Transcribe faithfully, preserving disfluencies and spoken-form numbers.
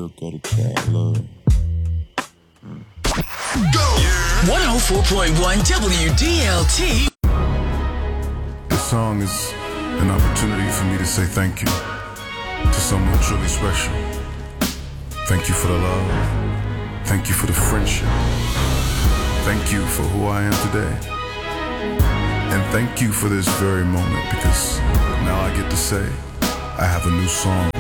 little gutter track, love. Go! one oh four point one W D L T. This song is an opportunity for me to say thank you to someone truly special. Thank you for the love. Thank you for the friendship. Thank you for who I am today. And thank you for this very moment, because now I get to say I have a new song